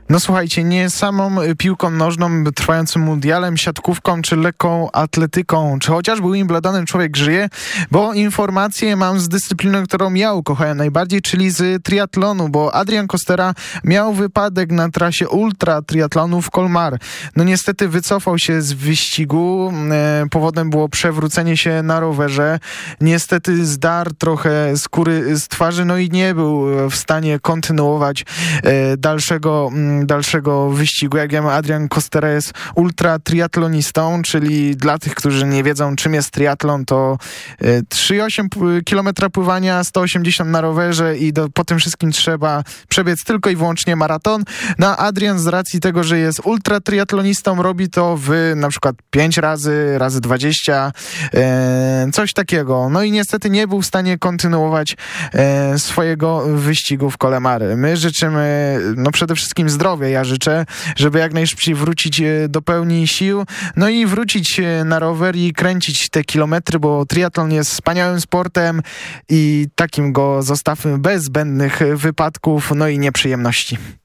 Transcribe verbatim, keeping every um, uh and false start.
No słuchajcie, nie samą piłką nożną, trwającym mundialem, siatkówką, czy lekką atletyką, czy chociażby Wimbledonem człowiek żyje, bo informacje mam z dyscypliny, którą ja ukochałem najbardziej, czyli z triatlonu, bo Adrian Costera miał wypadek na trasie ultra triatlonu w Colmar. No niestety wycofał się z wyścigu, e, powodem było przewrócenie się na rowerze, niestety zdarł trochę skóry z twarzy, no i nie był w stanie kontynuować e, dalszego dalszego wyścigu. Jak wiemy, Adrian Costera jest ultra triatlonistą, czyli dla tych, którzy nie wiedzą, czym jest triatlon, to trzy przecinek osiem kilometra pływania, sto osiemdziesiąt na rowerze i do, po tym wszystkim trzeba przebiec tylko i wyłącznie maraton. No Adrian z racji tego, że jest ultra triatlonistą, robi to w na przykład pięć razy, razy dwadzieścia, e, coś takiego. No i niestety nie był w stanie kontynuować e, swojego wyścigu w Colmar. My życzymy no przede wszystkim zdrowia. Ja życzę, żeby jak najszybciej wrócić do pełni sił, no i wrócić na rower i kręcić te kilometry, bo triatlon jest wspaniałym sportem i takim go zostawmy bez zbędnych wypadków, no i nieprzyjemności.